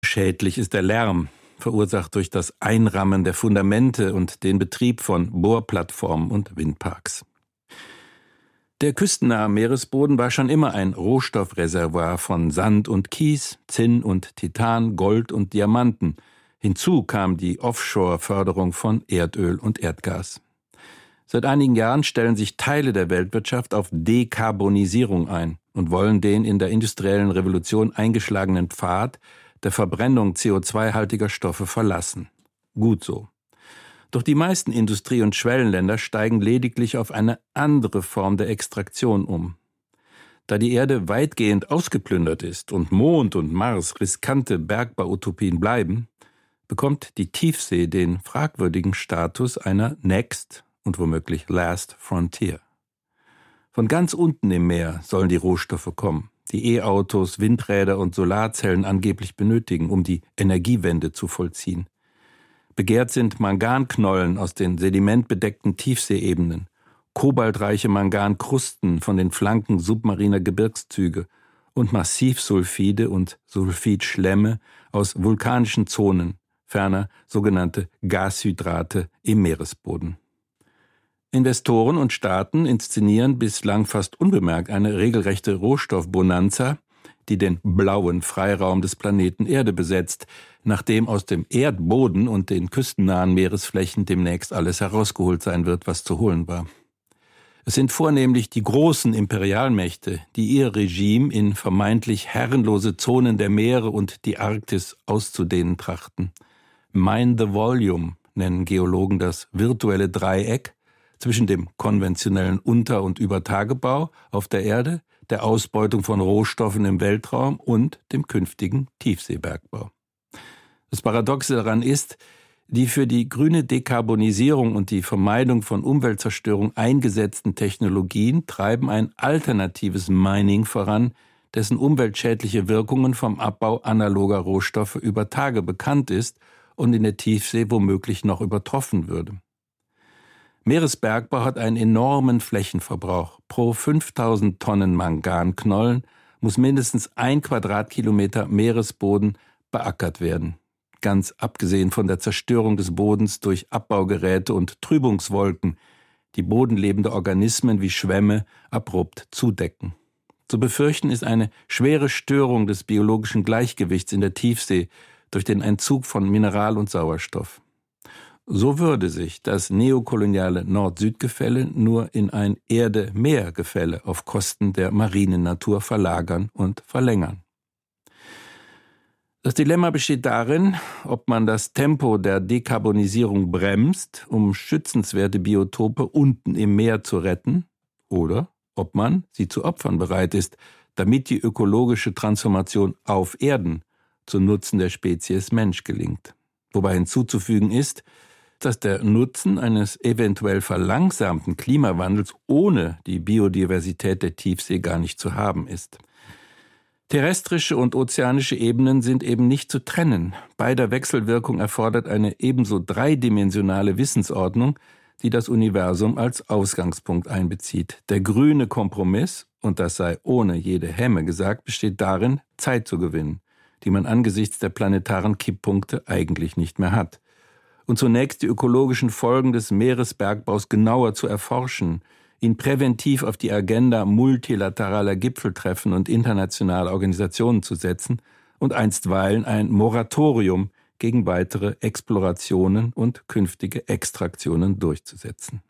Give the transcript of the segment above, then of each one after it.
Schädlich ist der Lärm, verursacht durch das Einrammen der Fundamente und den Betrieb von Bohrplattformen und Windparks. Der küstennahe Meeresboden war schon immer ein Rohstoffreservoir von Sand und Kies, Zinn und Titan, Gold und Diamanten. Hinzu kam die Offshore-Förderung von Erdöl und Erdgas. Seit einigen Jahren stellen sich Teile der Weltwirtschaft auf Dekarbonisierung ein und wollen den in der industriellen Revolution eingeschlagenen Pfad der Verbrennung CO2-haltiger Stoffe verlassen. Gut so. Doch die meisten Industrie- und Schwellenländer steigen lediglich auf eine andere Form der Extraktion um. Da die Erde weitgehend ausgeplündert ist und Mond und Mars riskante Bergbauutopien bleiben, bekommt die Tiefsee den fragwürdigen Status einer Next und womöglich Last Frontier. Von ganz unten im Meer sollen die Rohstoffe kommen, die E-Autos, Windräder und Solarzellen angeblich benötigen, um die Energiewende zu vollziehen. Begehrt sind Manganknollen aus den sedimentbedeckten Tiefseeebenen, kobaltreiche Mangankrusten von den Flanken submariner Gebirgszüge und Massivsulfide und Sulfidschlämme aus vulkanischen Zonen, ferner sogenannte Gashydrate im Meeresboden. Investoren und Staaten inszenieren bislang fast unbemerkt eine regelrechte Rohstoffbonanza, die den blauen Freiraum des Planeten Erde besetzt, nachdem aus dem Erdboden und den küstennahen Meeresflächen demnächst alles herausgeholt sein wird, was zu holen war. Es sind vornehmlich die großen Imperialmächte, die ihr Regime in vermeintlich herrenlose Zonen der Meere und die Arktis auszudehnen trachten. Mine the Volume nennen Geologen das virtuelle Dreieck zwischen dem konventionellen Unter- und Übertagebau auf der Erde, der Ausbeutung von Rohstoffen im Weltraum und dem künftigen Tiefseebergbau. Das Paradoxe daran ist, die für die grüne Dekarbonisierung und die Vermeidung von Umweltzerstörung eingesetzten Technologien treiben ein alternatives Mining voran, dessen umweltschädliche Wirkungen vom Abbau analoger Rohstoffe über Tage bekannt ist und in der Tiefsee womöglich noch übertroffen würde. Meeresbergbau hat einen enormen Flächenverbrauch. Pro 5000 Tonnen Manganknollen muss mindestens 1 Quadratkilometer Meeresboden beackert werden. Ganz abgesehen von der Zerstörung des Bodens durch Abbaugeräte und Trübungswolken, die bodenlebende Organismen wie Schwämme abrupt zudecken. Zu befürchten ist eine schwere Störung des biologischen Gleichgewichts in der Tiefsee durch den Entzug von Mineral und Sauerstoff. So würde sich das neokoloniale Nord-Süd-Gefälle nur in ein Erde-Meer-Gefälle auf Kosten der marinen Natur verlagern und verlängern. Das Dilemma besteht darin, ob man das Tempo der Dekarbonisierung bremst, um schützenswerte Biotope unten im Meer zu retten, oder ob man sie zu opfern bereit ist, damit die ökologische Transformation auf Erden zu Nutzen der Spezies Mensch gelingt. Wobei hinzuzufügen ist, dass der Nutzen eines eventuell verlangsamten Klimawandels ohne die Biodiversität der Tiefsee gar nicht zu haben ist. Terrestrische und ozeanische Ebenen sind eben nicht zu trennen. Beider Wechselwirkung erfordert eine ebenso dreidimensionale Wissensordnung, die das Universum als Ausgangspunkt einbezieht. Der grüne Kompromiss, und das sei ohne jede Hemme gesagt, besteht darin, Zeit zu gewinnen, die man angesichts der planetaren Kipppunkte eigentlich nicht mehr hat. Und zunächst die ökologischen Folgen des Meeresbergbaus genauer zu erforschen, ihn präventiv auf die Agenda multilateraler Gipfeltreffen und internationaler Organisationen zu setzen und einstweilen ein Moratorium gegen weitere Explorationen und künftige Extraktionen durchzusetzen.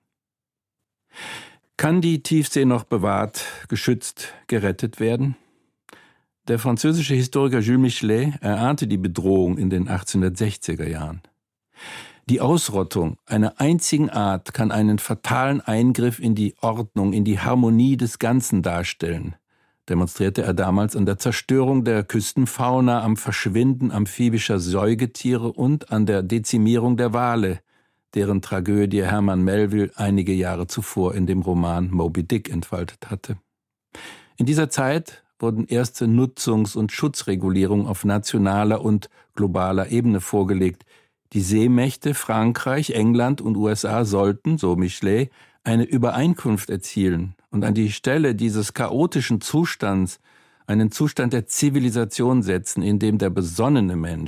Kann die Tiefsee noch bewahrt, geschützt, gerettet werden? Der französische Historiker Jules Michelet erahnte die Bedrohung in den 1860er Jahren. Die Ausrottung einer einzigen Art kann einen fatalen Eingriff in die Ordnung, in die Harmonie des Ganzen darstellen, demonstrierte er damals an der Zerstörung der Küstenfauna, am Verschwinden amphibischer Säugetiere und an der Dezimierung der Wale, deren Tragödie Herman Melville einige Jahre zuvor in dem Roman Moby Dick entfaltet hatte. In dieser Zeit wurden erste Nutzungs- und Schutzregulierungen auf nationaler und globaler Ebene vorgelegt. Die Seemächte Frankreich, England und USA sollten, so Michelet, eine Übereinkunft erzielen und an die Stelle dieses chaotischen Zustands einen Zustand der Zivilisation setzen, in dem der besonnene Mensch